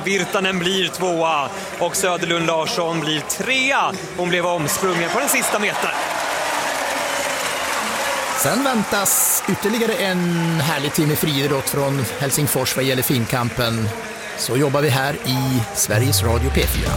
Virtanen blir 2:a och Söderlund Larsson blir 3:a. Hon blev omsprungen på den sista metern. Sen väntas ytterligare en härlig timme friidrott från Helsingfors vad gäller finkampen. Så jobbar vi här i Sveriges Radio P4.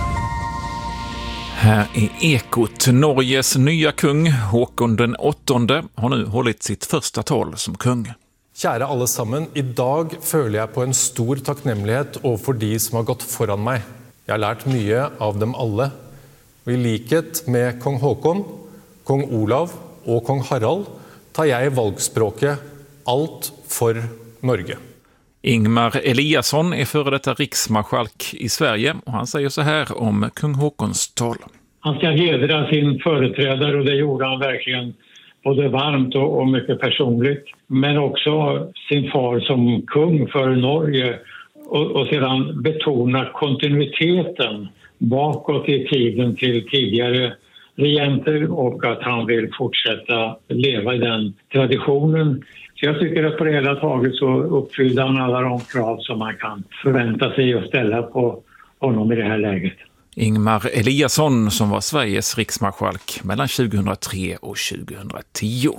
Här är Ekot. Norges nya kung, Håkon den 8:e, har nu hållit sitt första tal som kung. Kära alle sammen, i dag føler jeg på en stor takknemlighet overfor de som har gått foran meg. Jeg har lært mye av dem alle. Og i likhet med kong Håkon, kong Olav och kong Harald tar jag i valgspråket allt för Norge. Ingmar Eliasson är före detta riksmarskalk i Sverige och han säger så här om kung Håkons tal. Han ska hedra sin företrädare och det gjorde han verkligen både varmt och mycket personligt. Men också sin far som kung för Norge och sedan betona kontinuiteten bakåt i tiden till tidigare regenter och att han vill fortsätta leva i den traditionen. Så jag tycker att på det hela taget så uppfyllde han alla de krav som man kan förvänta sig och ställa på honom i det här läget. Ingmar Eliasson som var Sveriges riksmarskalk mellan 2003 och 2010.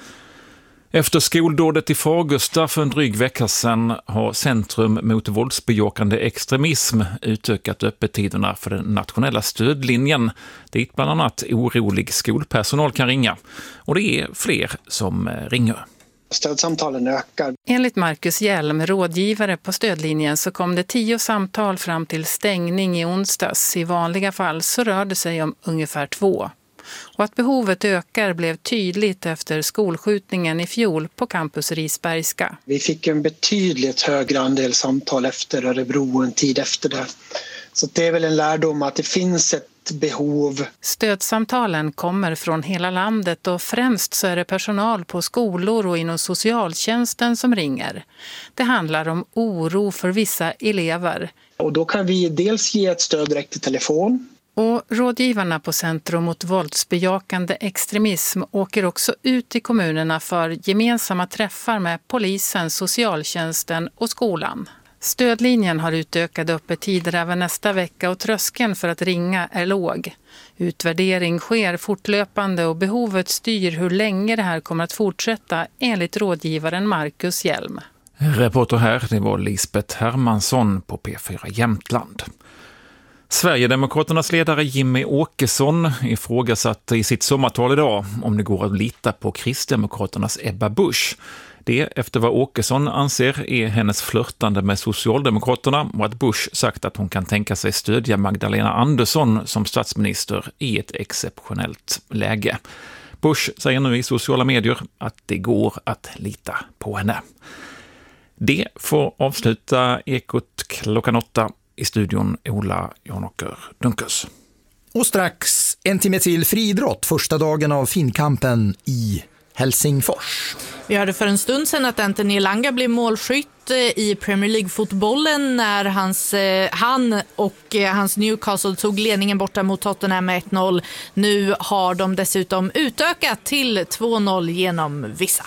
Efter skoldådet i Fagersta för en dryg vecka sedan har Centrum mot våldsbejakande extremism utökat öppettiderna för den nationella stödlinjen dit bland annat orolig skolpersonal kan ringa. Och det är fler som ringer. Stödsamtalen ökar. Enligt Marcus Hjelm, rådgivare på stödlinjen, så kom det 10 samtal fram till stängning i onsdags. I vanliga fall så rör det sig om ungefär 2. Och att behovet ökar blev tydligt efter skolskjutningen i fjol på campus Risbergska. Vi fick en betydligt högre andel samtal efter Örebro en tid efter det. Så det är väl en lärdom att det finns ett behov. Stödsamtalen kommer från hela landet och främst så är det personal på skolor och inom socialtjänsten som ringer. Det handlar om oro för vissa elever. Och då kan vi dels ge ett stöd direkt till telefon. Och rådgivarna på Centrum mot våldsbejakande extremism åker också ut i kommunerna för gemensamma träffar med polisen, socialtjänsten och skolan. Stödlinjen har utökade öppettider även nästa vecka och tröskeln för att ringa är låg. Utvärdering sker fortlöpande och behovet styr hur länge det här kommer att fortsätta enligt rådgivaren Marcus Hjelm. Reporter här, det var Lisbeth Hermansson på P4 Jämtland. Sverigedemokraternas ledare Jimmy Åkesson ifrågasatte i sitt sommartal idag om det går att lita på Kristdemokraternas Ebba Busch. Det efter vad Åkesson anser är hennes flörtande med Socialdemokraterna och att Busch sagt att hon kan tänka sig stödja Magdalena Andersson som statsminister i ett exceptionellt läge. Busch säger nu i sociala medier att det går att lita på henne. Det får avsluta Ekot klockan 8. I studion Ola Janåker Dunkers. Och strax en timme till friidrott, första dagen av finkampen i Helsingfors. Vi hörde för en stund sedan att Anthony Elanga blev målskytt i Premier League-fotbollen när han och hans Newcastle tog ledningen borta mot Tottenham med 1-0. Nu har de dessutom utökat till 2-0 genom vissa.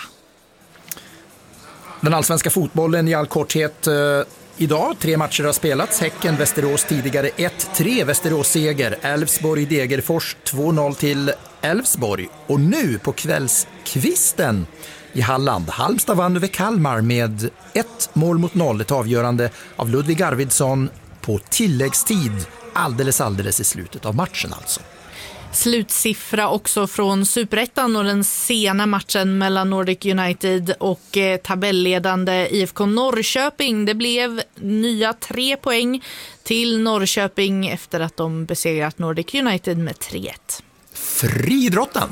Den allsvenska fotbollen i all korthet. Idag 3 matcher har spelats. Häcken, Västerås tidigare 1-3 Västerås-seger. Elfsborg-Degerfors 2-0 till Elfsborg. Och nu på kvällskvisten i Halland. Halmstad vann över Kalmar med 1-0 ett avgörande av Ludvig Arvidsson på tilläggstid. Alldeles i slutet av matchen alltså. Slutsiffra också från Superettan och den sena matchen mellan Nordic United och tabelledande IFK Norrköping. Det blev nya 3 poäng till Norrköping efter att de besegrat Nordic United med 3-1. Friidrotten.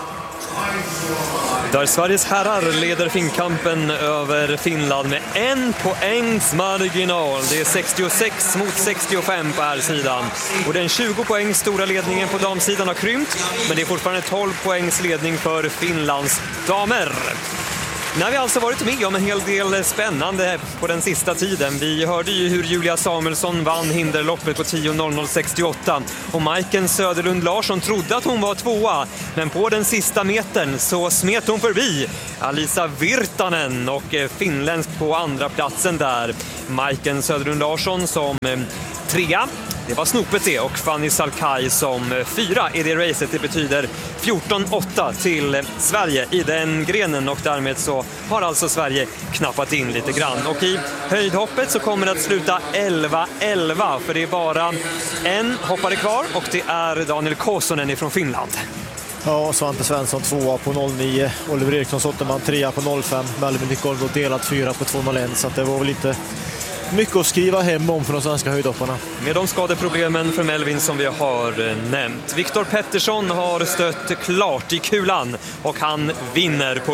Där Sveriges herrar leder finkampen över Finland med 1 poängs marginal. Det är 66 mot 65 på här sidan. Och den 20 poängs stora ledningen på damsidan har krympt. Men det är fortfarande 12 poängs ledning för Finlands damer. När vi alltså varit med om en hel del spännande på den sista tiden. Vi hörde ju hur Julia Samuelsson vann hinderloppet på 10.00.68 och Majken Söderlund Larsson trodde att hon var tvåa, men på den sista metern så smet hon förbi Alisa Virtanen och finländsk på andra platsen där. Majken Söderlund Larsson som trea. Det var snopet det, och Fanny Salkai som 4 i det racet. Det betyder 14-8 till Sverige i den grenen, och därmed så har alltså Sverige knappat in lite grann. Och i höjdhoppet så kommer det att sluta 11-11, för det är bara en hoppare kvar, och det är Daniel Kosonen från Finland. Ja, Svante Svensson 2 på 09, Oliver Eriksson Sotterman 3 på 05, Melvin Nicholbo delat 4 på 2.01, så det var väl lite mycket att skriva hem om för de svenska höjdhopparna. Med de skadeproblemen för Melvin som vi har nämnt. Viktor Pettersson har stött klart i kulan och han vinner på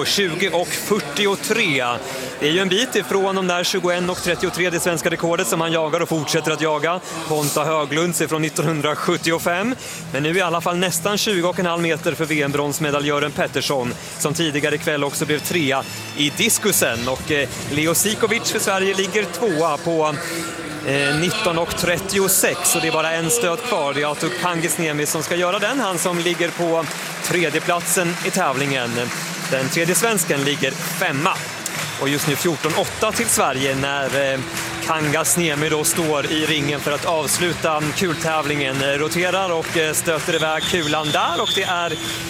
20.43. Det är ju en bit ifrån de där 21.33 det svenska rekordet som han jagar och fortsätter att jaga. Ponta Höglunds från 1975. Men nu är i alla fall nästan 20,5 meter för VM-bronsmedaljören Pettersson, som tidigare kväll också blev 3 i diskusen. Och Leo Sikovic för Sverige ligger 2 på 19.36, och det är bara en stöt kvar. Det är Atuk Kangisniemi som ska göra den, han som ligger på tredje platsen i tävlingen. Den tredje svensken ligger 5. Och just nu 14-8 till Sverige när Kangasniemi då står i ringen för att avsluta kultävlingen. Roterar och stöter iväg kulan där, och det är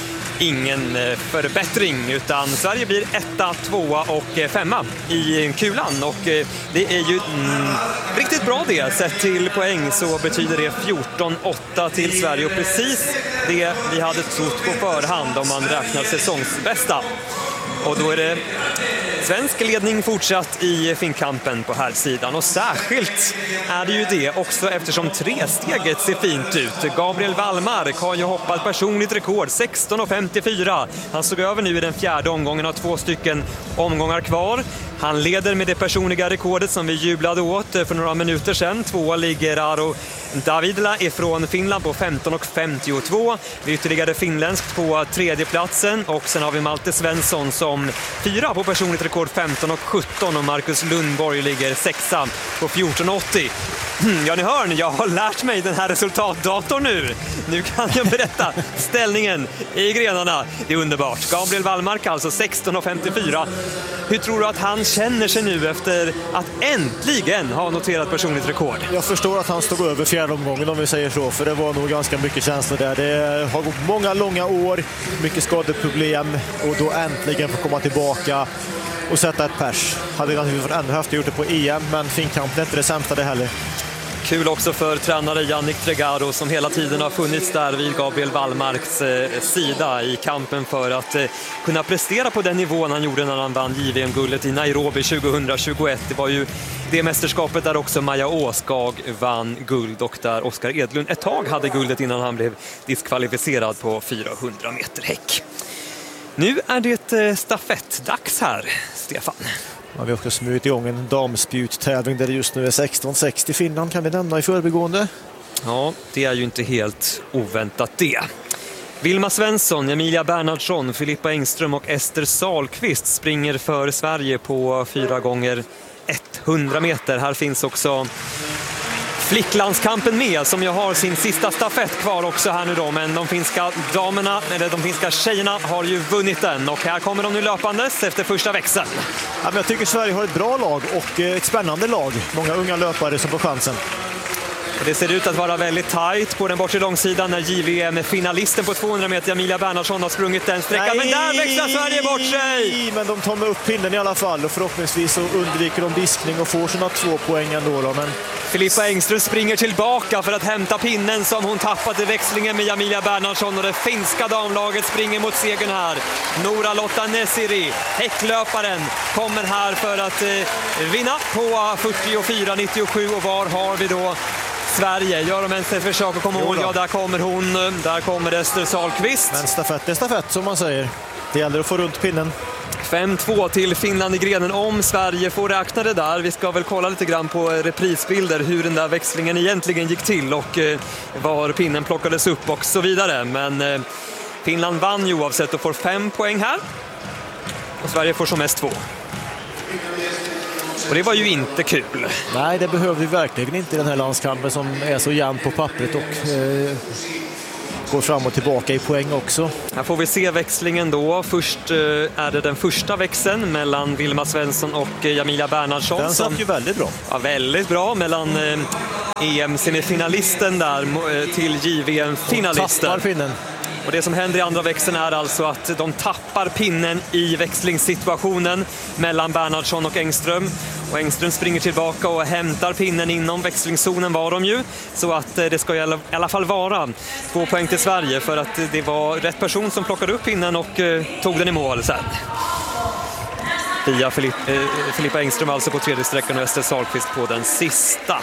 ingen förbättring, utan Sverige blir 1, 2 och 5 i kulan, och det är ju riktigt bra det. Sett till poäng så betyder det 14-8 till Sverige, och precis det vi hade trott på förhand om man räknar säsongsbästa. Och då är det svensk ledning fortsatt i finkampen på här sidan, och särskilt är det ju det också eftersom tresteget ser fint ut. Gabriel Wallmark har ju hoppat personligt rekord 16.54. Han såg över nu i den fjärde omgången, har 2 stycken omgångar kvar. Han leder med det personliga rekordet som vi jublade åt för några minuter sedan. 2 ligger Aro Davidla ifrån Finland på 15.52. Vi ytterligare finländskt på tredje platsen, och sen har vi Malte Svensson som 4 på personligt rekord 15.17, och Marcus Lundborg ligger 6 på 14.80. Ja, ni hör, jag har lärt mig den här resultatdatorn nu. Nu kan jag berätta ställningen i grenarna. Det är underbart. Gabriel Wallmark alltså 16.54. Hur tror du att han känner sig nu efter att äntligen ha noterat personligt rekord? Jag förstår att han stod över fjärde omgången, om vi säger så, för det var nog ganska mycket känslor där. Det har gått många långa år, mycket skadeproblem, och då äntligen få komma tillbaka och sätta ett pers. Hade naturligtvis ännu haft gjort det på EM, men finkampen är inte det sämsta det heller. Kul också för tränare Yannick Tregaro som hela tiden har funnits där vid Gabriel Wallmarks sida i kampen för att kunna prestera på den nivån han gjorde när han vann JVM-guldet i Nairobi 2021. Det var ju det mästerskapet där också Maja Åskag vann guld, och där Oskar Edlund ett tag hade guldet innan han blev diskvalificerad på 400 meter häck. Nu är det stafettdags här, Stefan. Ja, vi har också smugit igång en damspjuttävling där det just nu är 16.60 Finland, kan vi nämna i förbigående. Ja, det är ju inte helt oväntat det. Vilma Svensson, Emilia Bernhardsson, Filippa Engström och Ester Salqvist springer för Sverige på 4 gånger 100 meter. Här finns också flicklandskampen med, som jag har sin sista stafett kvar också här nu då, men de finska damerna, eller de finska tjejerna har ju vunnit den, och här kommer de nu löpandes efter första växeln. Ja, men jag tycker Sverige har ett bra lag och ett spännande lag. Många unga löpare som får chansen. Det ser ut att vara väldigt tajt på den bortre långsidan när JVM-finalisten på 200 meter Emilia Bernhardsson har sprungit den sträckan. Men där växlar Sverige bort sig! Men de tar med upp pinnen i alla fall, och förhoppningsvis så undviker de diskning och får sina 2 poäng ändå. Men Filippa Engström springer tillbaka för att hämta pinnen som hon tappat i växlingen med Emilia Bernhardsson, och det finska damlaget springer mot segern här. Nora-Lotta Nesiri, häcklöparen, kommer här för att vinna på 44.97, och var har vi då Sverige? Gör de ens ett försök att komma ihåg? Ja, där kommer hon. Där kommer Ester Salqvist. Men stafett är stafett, som man säger. Det gäller att få runt pinnen. 5-2 till Finland i grenen om Sverige får räkna det där. Vi ska väl kolla lite grann på reprisbilder hur den där växlingen egentligen gick till och var pinnen plockades upp och så vidare. Men Finland vann ju oavsett och får 5 poäng här. och Sverige får som mest 2. Och det var ju inte kul. Nej, det behövde vi verkligen inte i den här landskampen som är så jämn på pappret och går fram och tillbaka i poäng också. Här får vi se växlingen då. Först är det den första växeln mellan Vilma Svensson och Jamilia Bernhardsson. Den satt ju väldigt bra. Ja, väldigt bra mellan EM-semifinalisten där till JVM-finalisten. Tappar pinnen. Och det som händer i andra växeln är alltså att de tappar pinnen i växlingssituationen mellan Bernhardsson och Engström. Och Engström springer tillbaka och hämtar pinnen inom växlingszonen var de ju. Så att det ska i alla fall vara 2 poäng till Sverige för att det var rätt person som plockade upp pinnen och tog den i mål sen. Via Filippa Engström alltså på tredje sträckan och Ester Sahlqvist på den sista.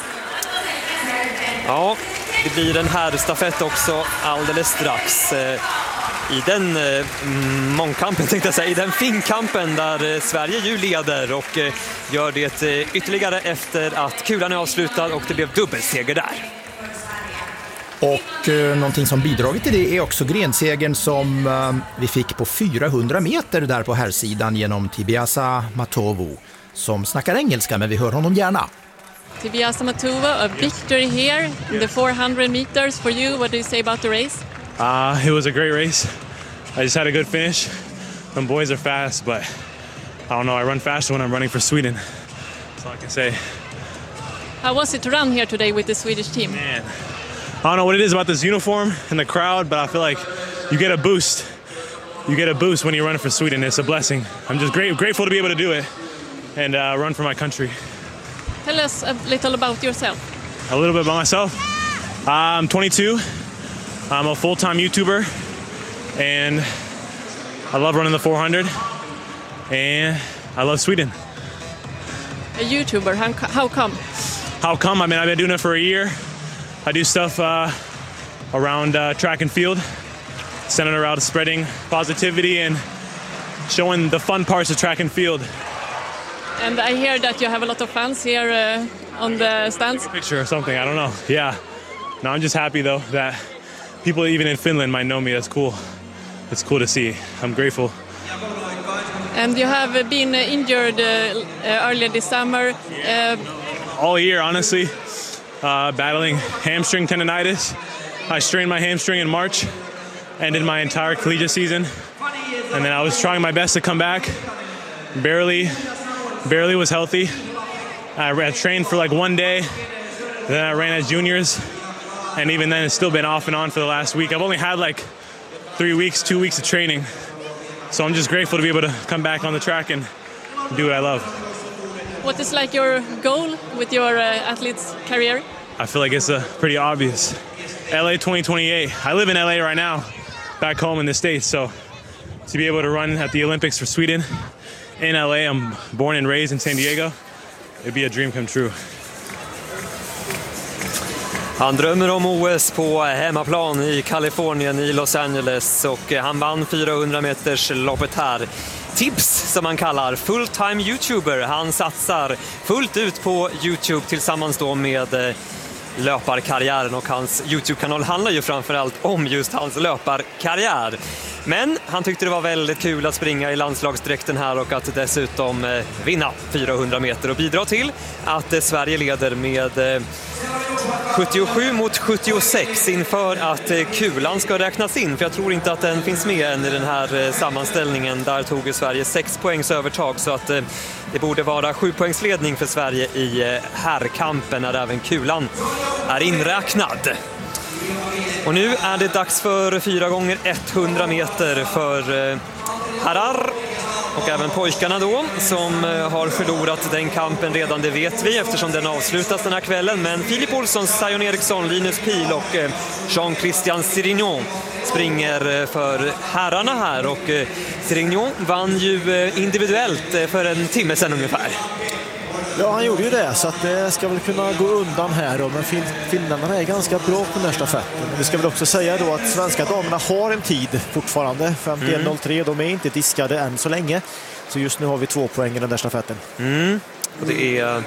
Ja, det blir en herrstafett också alldeles strax. I den mångkampen tänkte jag säga, i den finkampen där Sverige ju leder och gör det ytterligare efter att kulan är avslutad och det blev dubbelseger där. Och någonting som bidragit till det är också grensegern som vi fick på 400 meter där på herrsidan genom Tibiasa Matovu som snackar engelska, men vi hör honom gärna. Tibiasa Matovu, a victory here in the 400 meters for you. What do you say about the race? It was a great race. I just had a good finish. The boys are fast, but I don't know. I run faster when I'm running for Sweden. That's all I can say. How was it to run here today with the Swedish team? Man, I don't know what it is about this uniform and the crowd, but I feel like you get a boost. You get a boost when you run for Sweden. It's a blessing. I'm just grateful to be able to do it and run for my country. Tell us a little about yourself. A little bit about myself. I'm 22. I'm a full-time YouTuber, and I love running the 400, and I love Sweden. A YouTuber, how come? How come? I mean, I've been doing it for a year. I do stuff around track and field, centered around spreading positivity and showing the fun parts of track and field. And I hear that you have a lot of fans here on the stands. A picture or something, I don't know. Yeah. No, I'm just happy though that people even in Finland might know me. That's cool. It's cool to see. I'm grateful. And you have been injured earlier this summer. All year, honestly. Battling hamstring tendonitis. I strained my hamstring in March. Ended my entire collegiate season. And then I was trying my best to come back. Barely was healthy. I trained for like one day. Then I ran as juniors. And even then, it's still been off and on for the last week. I've only had like 2 weeks of training. So I'm just grateful to be able to come back on the track and do what I love. What is like your goal with your athlete's career? I feel like it's pretty obvious. LA 2028. I live in LA right now, back home in the States. So to be able to run at the Olympics for Sweden in LA, I'm born and raised in San Diego. It'd be a dream come true. Han drömmer om OS på hemmaplan i Kalifornien, i Los Angeles, och han vann 400 meters loppet här. Tips som man kallar full-time YouTuber. Han satsar fullt ut på YouTube tillsammans då med löparkarriären, och hans YouTube-kanal handlar ju framförallt om just hans löparkarriär. Men han tyckte det var väldigt kul att springa i landslagsdräkten här och att dessutom vinna 400 meter och bidra till att Sverige leder med 77-76 inför att kulan ska räknas in, för jag tror inte att den finns med än i den här sammanställningen. Där tog Sverige 6 poängs övertag, så att det borde vara 7 poängs ledning för Sverige i herrkampen när även kulan är inräknad. Och nu är det dags för 4 gånger 100 meter för herrar och även pojkarna då, som har förlorat den kampen redan, det vet vi eftersom den avslutas den här kvällen. Men Filip Olsson, Sion Eriksson, Linus Pihl och Jean-Christian Sirignon springer för herrarna här, och Sirignon vann ju individuellt för en timme sedan ungefär. Ja, han gjorde ju det, så att det ska väl kunna gå undan här då, men finländarna är ganska bra på den här stafetten. Men vi ska väl också säga då att svenska damerna har en tid fortfarande, 51.03, de är inte diskade än så länge. Så just nu har vi 2 poäng i den där stafetten. Och det är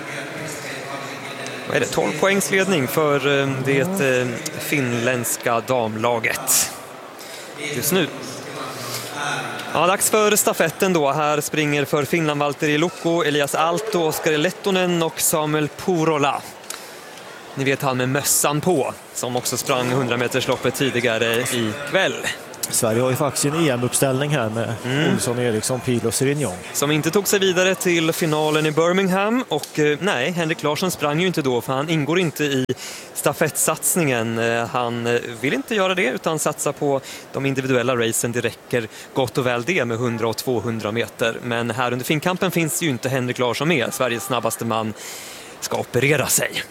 12 poängs ledning för det finländska damlaget just nu. Ja, dags för stafetten då. Här springer för Finland Valtteri Lukko, Elias Aalto, Oskar Lettonen och Samuel Purola. Ni vet han med mössan på, som också sprang 100-metersloppet tidigare i kväll. Sverige har ju faktiskt en EM-uppställning här med Olsson, Eriksson, Pihl och Sirignon. Som inte tog sig vidare till finalen i Birmingham. Och nej, Henrik Larsson sprang ju inte då, för han ingår inte i stafettsatsningen. Han vill inte göra det utan satsa på de individuella racen. Det räcker gott och väl det med 100 och 200 meter. Men här under finkampen finns ju inte Henrik Larsson med. Sveriges snabbaste man ska operera sig.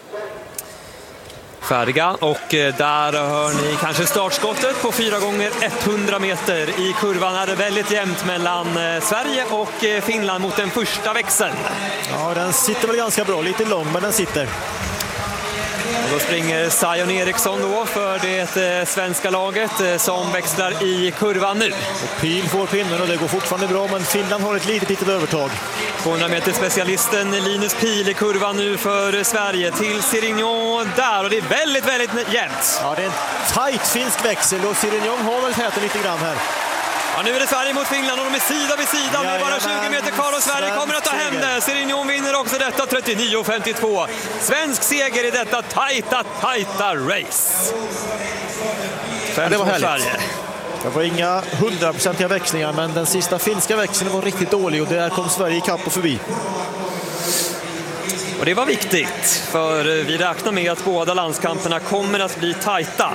Färdiga, och där hör ni kanske startskottet på 4 gånger 100 meter. I kurvan är det väldigt jämnt mellan Sverige och Finland mot den första växeln. Ja, den sitter väl ganska bra, lite lång, men den sitter. Och då springer Zion Eriksson då för det svenska laget som växlar i kurvan nu. Och Pihl får pinnen och det går fortfarande bra, men Finland har ett litet övertag. 200 meter specialisten Linus Pihl i kurvan nu för Sverige till Sirignon där, och det är väldigt, väldigt jämnt. Ja, det är en tajt finsk växel och Sirignon har väl täten lite grann här. Ja, nu är det Sverige mot Finland och de är sida vid sida. Det är bara 20 meter kvar och Sverige kommer att ta hem det. Sirignon vinner också detta 39,52. Svensk seger i detta tajta race. Det var härligt. Det var inga 100% växlingar, men den sista finska växeln var riktigt dålig och där kom Sverige i kapp och förbi. Och det var viktigt, för vi räknar med att båda landskamperna kommer att bli tajta.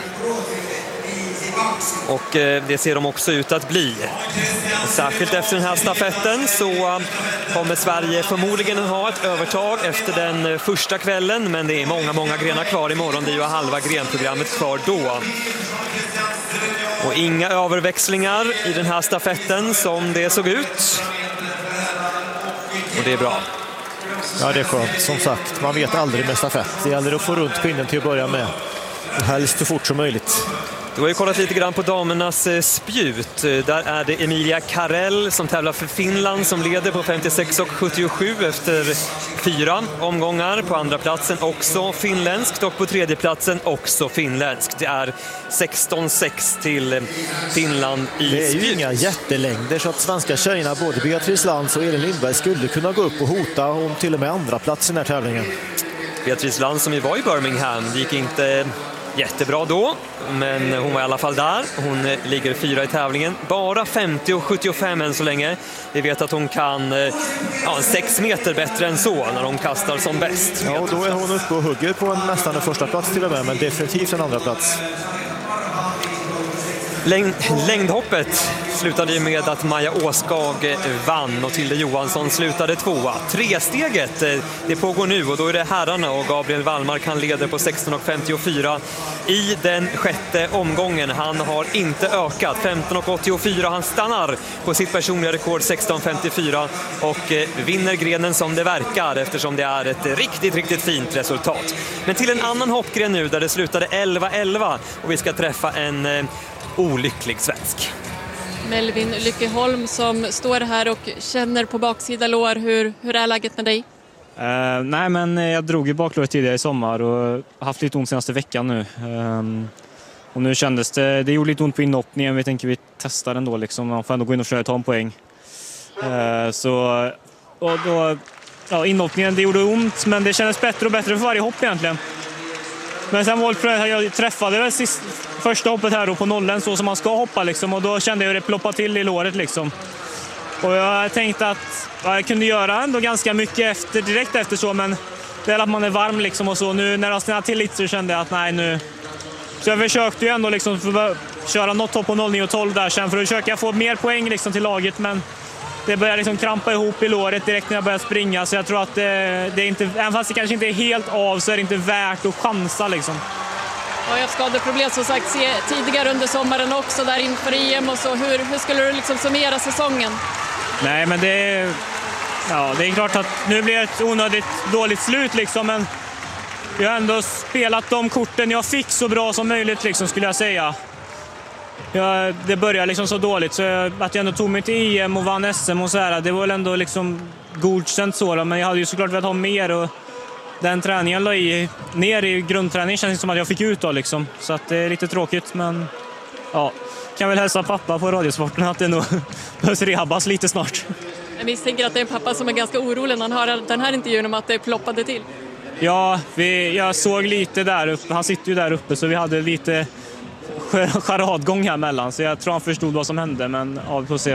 Och det ser de också ut att bli. Särskilt efter den här stafetten så kommer Sverige förmodligen att ha ett övertag efter den första kvällen. Men det är många grenar kvar imorgon. Det är ju halva grenprogrammet kvar då. Och inga överväxlingar i den här stafetten som det såg ut. Och det är bra. Ja, det är skönt. Som sagt, man vet aldrig med stafett. Det gäller att få runt pinnen till att börja med. Och helst så fort som möjligt. Du har ju kollat lite grann på damernas spjut. Där är det Emilia Karel som tävlar för Finland som leder på 56,77 efter 4 omgångar. På andra platsen också finländskt och på tredje platsen också finländskt. Det är 16,6 till Finland i spjut. Det är ju inga jättelängder så att svenska tjejerna, både Beatrice Lantz och Elin Lindberg, skulle kunna gå upp och hota om till och med andra plats i den här tävlingen. Beatrice Lantz som ju var i Birmingham gick inte jättebra då, men hon var i alla fall där. Hon ligger 4 i tävlingen. Bara 50,75 än så länge. Vi vet att hon kan 6 meter bättre än så när hon kastar som bäst. Ja, och då är hon uppe och hugger på nästan en första plats till och med, men definitivt en andra plats. Längdhoppet slutade ju med att Maja Åskag vann och Tilde Johansson slutade 2:a. Tresteget, det pågår nu och då är det herrarna och Gabriel Wallmark han leder på 16,54 i den 6:e omgången. Han har inte ökat, 15,84. Han stannar på sitt personliga rekord 16,54 och vinner grenen som det verkar eftersom det är ett riktigt fint resultat. Men till en annan hoppgren nu där det slutade 11,11 och vi ska träffa en olycklig svensk. Melvin Lyckeholm som står här och känner på baksida lår. Hur är läget med dig? Nej, men jag drog i baklåret tidigare i sommar och haft lite ont senaste veckan nu. Och nu kändes det gjorde lite ont på inhoppningen. Vi tänker vi testar ändå liksom. Man får ändå gå in och försöka ta en poäng. Inhoppningen, det gjorde ont, men det kändes bättre och bättre för varje hopp egentligen. Men sen jag träffade väl första hoppet här då på nollen så som man ska hoppa liksom, och då kände jag det ploppa till i låret liksom. Och jag tänkte att jag kunde göra ändå ganska mycket direkt efter så, men det är att man är varm liksom och så. Nu när jag snällde till lite så kände jag att nej nu. Så jag försökte ju ändå liksom köra något hopp på 09,12 där sen för att försöka få mer poäng liksom till laget, men det började liksom krampa ihop i låret direkt när jag började springa, så jag tror att det är inte, även fast det kanske inte är helt av, så är det inte värt att chansa liksom. Och jag har skadeproblem som sagt tidigare under sommaren också där inför EM och så. Hur skulle du liksom summera säsongen? Nej, men det är klart att nu blir det ett onödigt dåligt slut liksom, men jag har ändå spelat de korten jag fick så bra som möjligt liksom, skulle jag säga. Det började liksom så dåligt så att jag ändå tog mig till EM och vann SM och så här, det var väl ändå liksom godkänt så då, men jag hade ju såklart velat ha mer och den träningen la ner i grundträningen känns det som att jag fick ut då liksom, så att det är lite tråkigt, men ja, kan väl hälsa pappa på Radiosporten att det nog behövs rehabas lite snart. Jag misstänker att det är en pappa som är ganska orolig när han hör den här intervjun om att det ploppade till. Ja, jag såg lite där uppe. Han sitter ju där uppe, så vi hade lite charadgång här mellan. Så jag tror han förstod vad som hände, men ja, vi får se.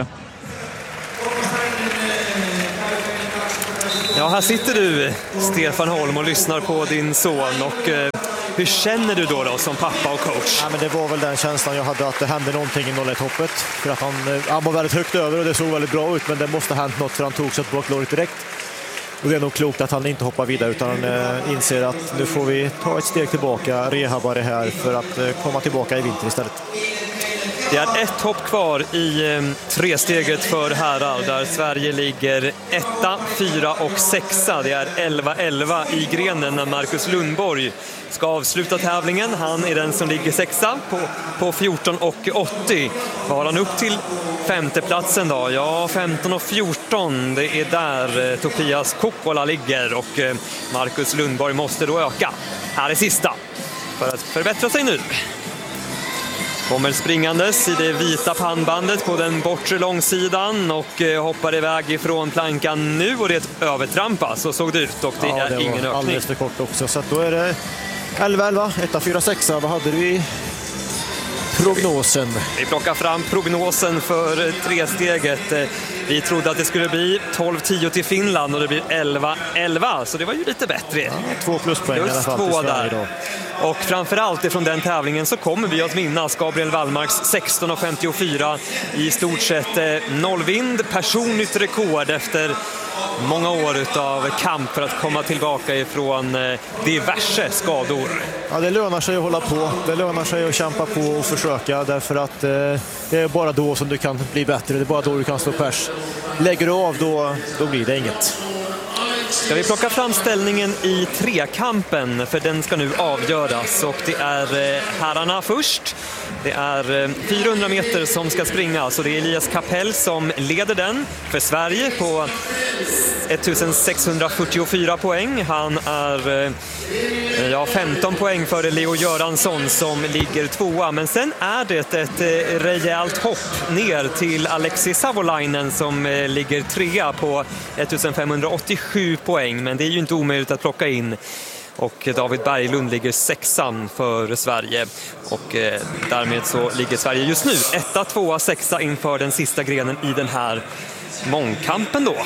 Ja, här sitter du, Stefan Holm, och lyssnar på din son. Och hur känner du då som pappa och coach? Ja, men det var väl den känslan jag hade, att det hände någonting i 01-hoppet. För att han var väldigt högt över och det såg väldigt bra ut, men det måste ha hänt något, för han tog sig ett baklåret direkt. Och det är nog klokt att han inte hoppar vidare, utan inser att nu får vi ta ett steg tillbaka, rehabba det här för att komma tillbaka i vinter istället. Det är ett hopp kvar i tresteget för herrar, där Sverige ligger 1, 4 och 6. Det är 11-11 i grenen när Marcus Lundborg ska avsluta tävlingen. Han är den som ligger 6 på 14,80. Har han upp till femteplatsen då? Ja, 15,14. Det är där Topias Kokkola ligger, och Marcus Lundborg måste då öka. Här är sista för att förbättra sig nu. Kommer springandes i det vita pannbandet på den bortre långsidan och hoppar iväg ifrån plankan nu, och det är ett övertrampa. Så såg det ut, och det är ingen ökning. Alldeles för kort också, så då är det 11-11, 1, 4, 6. Vad hade du i prognosen? Vi plockar fram prognosen för tresteget. Vi trodde att det skulle bli 12-10 till Finland, och det blir 11-11, så det var ju lite bättre. Ja, 2 pluspoäng plus 2 där. Då. Och framförallt ifrån den tävlingen så kommer vi att minnas Gabriel Wallmarks 16,54, i stort sett nollvind, personligt rekord efter många år av kamp för att komma tillbaka ifrån diverse skador. Ja, det lönar sig att hålla på. Det lönar sig att kämpa på och försöka, därför att det är bara då som du kan bli bättre. Det är bara då du kan slå pers. Lägger du av, då blir det inget. Ska vi plocka fram ställningen i trekampen, för den ska nu avgöras, och det är herrarna först. Det är 400 meter som ska springa, så det är Elias Kapell som leder den för Sverige på 1644 poäng. Han är 15 poäng före Leo Göransson som ligger 2. Men sen är det ett rejält hopp ner till Alexi Savolainen som ligger 3 på 1587 poäng. Men det är ju inte omöjligt att plocka in. Och David Berglund ligger 6 för Sverige. Och därmed så ligger Sverige just nu 1, 2, 6 inför den sista grenen i den här mångkampen då.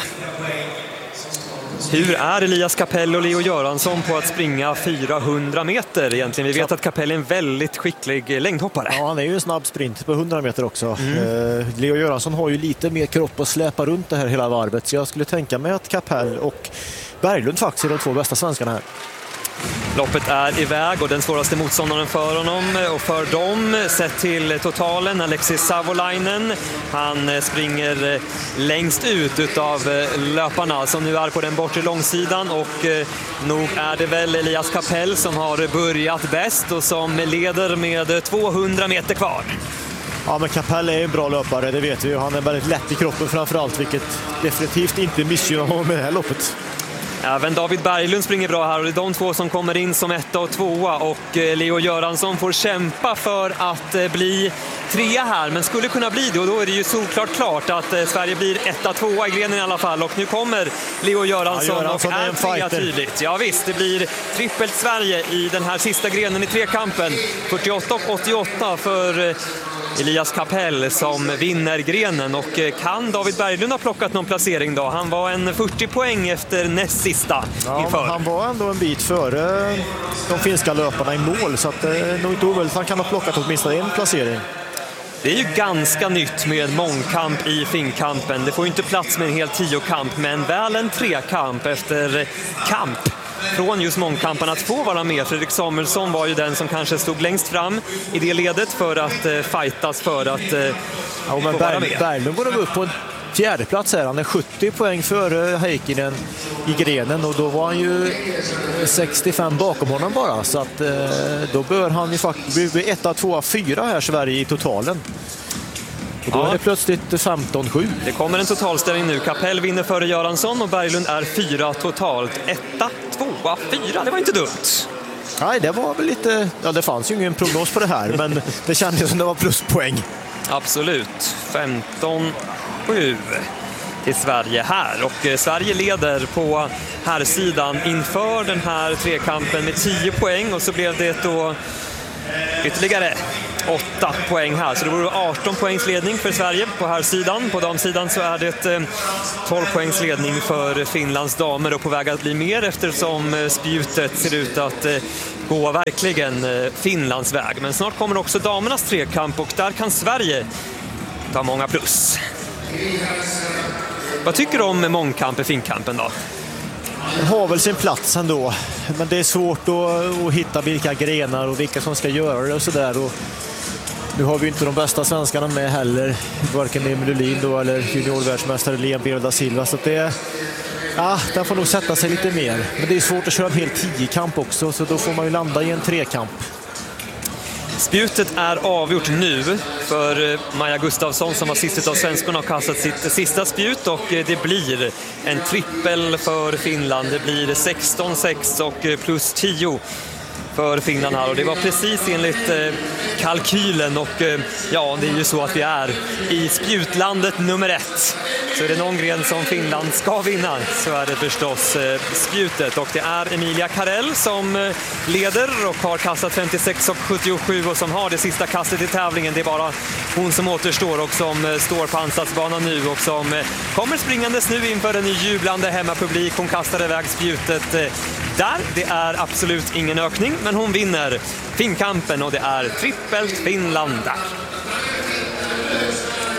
Hur är Elias Kapell och Leo Göransson på att springa 400 meter egentligen? Vi vet att Kapell är en väldigt skicklig längdhoppare. Ja, han är ju en snabb sprint på 100 meter också. Leo Göransson har ju lite mer kropp att släpa runt det här hela varvet. Så jag skulle tänka mig att Kapell och Berglund faktiskt är de 2 bästa svenskarna här. Loppet är iväg, och den svåraste motståndaren för honom och för dem sett till totalen, Alexis Savolainen. Han springer längst ut av löparna som nu är på den bortre långsidan, och nog är det väl Elias Kapell som har börjat bäst och som leder med 200 meter kvar. Ja, men Kapell är en bra löpare, det vet vi. Han är väldigt lätt i kroppen framförallt, vilket definitivt inte missgynnar honom med det här loppet. Även David Berglund springer bra här, och det är de 2 som kommer in som 1 och 2, och Leo Göransson får kämpa för att bli 3 här, men skulle kunna bli det, och då är det ju såklart att Sverige blir 1, 2 i grenen i alla fall. Och nu kommer Leo Göransson, och är 3 tydligt. Ja visst, det blir trippelt Sverige i den här sista grenen i trekampen. 48 och 88 för Elias Kapell som vinner grenen. Och kan David Berglund ha plockat någon placering då? Han var en 40 poäng efter näst sista inför. Han var ändå en bit före de finska löparna i mål, så att det är nog inte omöjligt. Han kan ha plockat åtminstone en placering. Det är ju ganska nytt med mångkamp i finkampen. Det får ju inte plats med en hel 10-kamp, men väl en 3-kamp efter kamp. Från just mångkampen att få vara med. Fredrik Samuelsson var ju den som kanske stod längst fram i det ledet för att fightas för att få vara med. Berglund går upp på en 4:e plats här. Han är 70 poäng före Heikkinen i grenen, och då var han ju 65 bakom honom bara. Så att då bör han ju faktiskt bli 1, 2, 4 här Sverige i totalen. Och då är det plötsligt 15-7. Det kommer en totalställning nu. Kapell vinner före Göransson och Berglund är 4 totalt. 1, 2, 4. Det var inte dumt. Nej, det var väl lite... Ja, det fanns ju ingen prognos på det här, men det kändes som det var pluspoäng. Absolut. 15-7 till Sverige här. Och Sverige leder på här sidan inför den här trekampen med 10 poäng. Och så blev det då ytterligare 8 poäng här. Så det vore 18 poängs ledning för Sverige på här sidan. På damsidan så är det 12 poängs ledning för Finlands damer och på väg att bli mer eftersom spjutet ser ut att gå verkligen Finlands väg. Men snart kommer också damernas trekamp och där kan Sverige ta många plus. Vad tycker du om mångkamp i finkampen då? Den har väl sin plats ändå, men det är svårt att hitta vilka grenar och vilka som ska göra det och sådär. Nu har vi inte de bästa svenskarna med heller, varken Emil Lulin då eller juniorvärldsmästare Leon da Silva, så det den får nog sätta sig lite mer. Men det är svårt att köra en hel 10-kamp också, så då får man ju landa i en 3-kamp. Spjutet är avgjort nu för Maja Gustafsson som har sist av svenskorna och kastat sitt sista spjut och det blir en trippel för Finland. Det blir 16-6 och plus 10 för Finland här och det var precis enligt kalkylen och ja, det är ju så att vi är i spjutlandet nummer 1. Så är det någon gren som Finland ska vinna så är det förstås spjutet och det är Emilia Karell som leder och har kastat 56 och 77 och som har det sista kastet i tävlingen. Det är bara hon som återstår och som står på ansatsbanan nu och som kommer springandes nu inför en jublande hemmapublik. Hon kastar iväg spjutet där. Det är absolut ingen ökning men hon vinner finkampen och det är trippelt Finland där.